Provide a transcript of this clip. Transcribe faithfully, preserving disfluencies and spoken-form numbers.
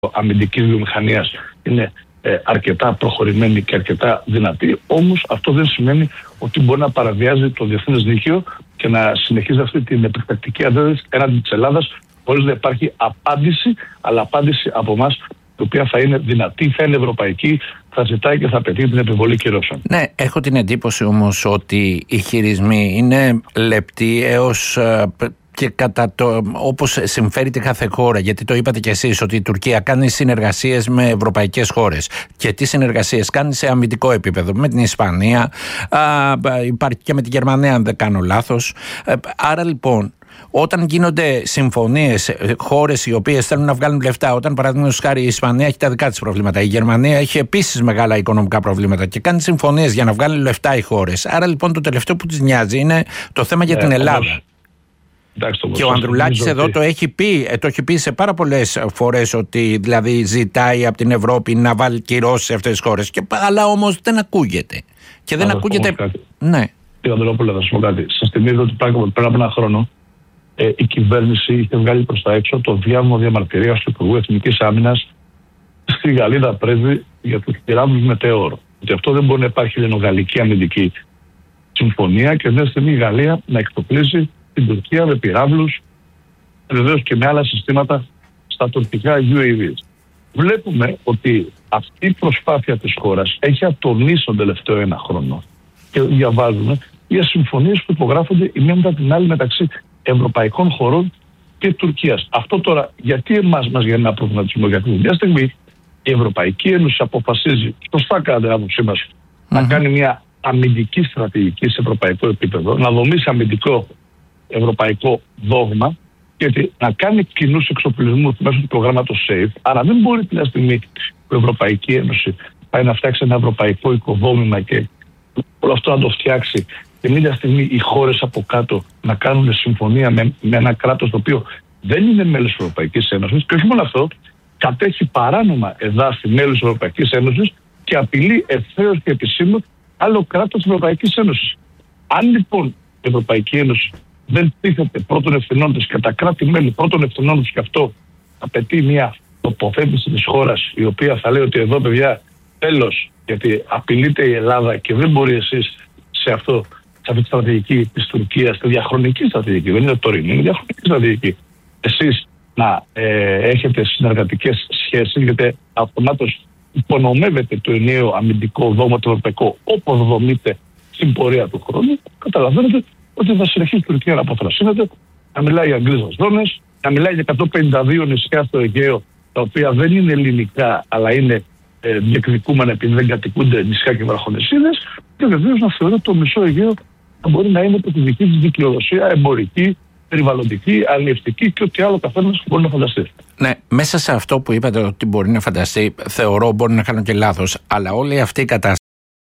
αμυντικής βιομηχανίας είναι ε, αρκετά προχωρημένη και αρκετά δυνατή. Όμως αυτό δεν σημαίνει ότι μπορεί να παραβιάζει το διεθνές δίκαιο και να συνεχίζει αυτή την επεκτακτική αντίδραση έναντι της Ελλάδας, χωρίς να υπάρχει απάντηση, αλλά απάντηση από εμάς, η οποία θα είναι δυνατή, θα είναι ευρωπαϊκή, θα ζητάει και θα απαιτεί την επιβολή κυρώσεων. Ναι, έχω την εντύπωση όμως ότι οι χειρισμοί είναι λεπτοί έως και κατά το, όπως συμφέρει την κάθε χώρα, γιατί το είπατε κι εσείς ότι η Τουρκία κάνει συνεργασίες με ευρωπαϊκές χώρες. Και τι συνεργασίες κάνει σε αμυντικό επίπεδο? Με την Ισπανία, α, υπάρχει και με την Γερμανία αν δεν κάνω λάθος. Άρα λοιπόν, όταν γίνονται συμφωνίες, χώρες οι οποίες θέλουν να βγάλουν λεφτά, όταν παραδείγματος χάρη η Ισπανία έχει τα δικά της προβλήματα, η Γερμανία έχει επίσης μεγάλα οικονομικά προβλήματα και κάνει συμφωνίες για να βγάλουν λεφτά οι χώρες. Άρα λοιπόν το τελευταίο που τις νοιάζει είναι το θέμα για ε, την Ελλάδα. Όμως, εντάξει, και ο Ανδρουλάκης εδώ ότι... το έχει πει, το έχει πει σε πάρα πολλές φορές ότι δηλαδή ζητάει από την Ευρώπη να βάλει κυρώσεις σε αυτές τις χώρες. Και, αλλά όμως δεν ακούγεται. Και δεν θα ακούγεται. Ναι. Κύριε Ανδρουλόπουλε, θα σας πω κάτι. Σας θυμίζω ότι πριν από ένα χρόνο ε, η κυβέρνηση είχε βγάλει προς τα έξω το διάβημα διαμαρτυρίας του Υπουργού Εθνικής Άμυνας στη Γαλλίδα Πρέσβη για τους πυράβλους Μετεώρ. Ότι αυτό δεν μπορεί να υπάρχει ελληνογαλλική αμυντική συμφωνία και δεν στιγμή η Γαλλία να εκτοπλίζει την Τουρκία με πυράβλους, βεβαίως και με άλλα συστήματα στα τουρκικά γιου έι βι. Βλέπουμε ότι αυτή η προσπάθεια της χώρας έχει ατονίσει τον τελευταίο ένα χρόνο και διαβάζουμε για συμφωνίες που υπογράφονται η μία μετά την άλλη μεταξύ ευρωπαϊκών χωρών και Τουρκίας. Αυτό τώρα γιατί εμάς μας γεννά ένα προβληματισμό? Γιατί μια στιγμή η Ευρωπαϊκή Ένωση αποφασίζει, σωστά κατά την άποψή μας, mm-hmm. να κάνει μια αμυντική στρατηγική σε ευρωπαϊκό επίπεδο, να δομήσει αμυντικό ευρωπαϊκό δόγμα και να κάνει κοινούς εξοπλισμούς μέσω του προγράμματος SAFE. Άρα δεν μπορεί την στιγμή που η Ευρωπαϊκή Ένωση πάει να φτιάξει ένα ευρωπαϊκό οικοδόμημα και όλο αυτό να το φτιάξει και την ίδια στιγμή οι χώρες από κάτω να κάνουν συμφωνία με, με ένα κράτος το οποίο δεν είναι μέλος της Ευρωπαϊκής Ένωσης και όχι μόνο αυτό, κατέχει παράνομα εδάφη μέλος της Ευρωπαϊκής Ένωσης και απειλεί ευθέως και επισήμως άλλο κράτος της Ευρωπαϊκής Ένωσης. Αν λοιπόν η Ευρωπαϊκή Ένωση δεν τίθεται πρώτων ευθυνών της και τα κράτη-μέλη πρώτων ευθυνών της και αυτό απαιτεί μια τοποθέτηση της χώρας η οποία θα λέει ότι εδώ παιδιά τέλος, γιατί απειλείται η Ελλάδα και δεν μπορεί εσείς σε, αυτό, σε αυτή τη στρατηγική της Τουρκίας, τη διαχρονική στρατηγική, δεν είναι τωρινή, είναι διαχρονική στρατηγική, εσείς να ε, έχετε συνεργατικές σχέσεις, γιατί αυτομάτως υπονομεύεται το ενιαίο αμυντικό δόγμα το ευρωπαϊκό όπως δομείται στην πορεία του χρόνου, καταλαβαίνετε ότι θα συνεχίσει η Τουρκία να αποθρασύνεται, να μιλάει για γκρίζες ζώνες, να μιλάει για εκατόν πενήντα δύο νησιά στο Αιγαίο, τα οποία δεν είναι ελληνικά, αλλά είναι ε, διεκδικούμενα επειδή δεν κατοικούνται νησιά και βραχονεσίδες, και βεβαίως να θεωρεί το μισό Αιγαίο να μπορεί να είναι από τη δική της δικαιοδοσία εμπορική, περιβαλλοντική, αλλιευτική και ό,τι άλλο καθένας μπορεί να φανταστεί. Ναι, μέσα σε αυτό που είπατε ότι μπορεί να φανταστεί, θεωρώ, μπορεί να κάνω και λάθος, αλλά όλη αυτή η κατάσταση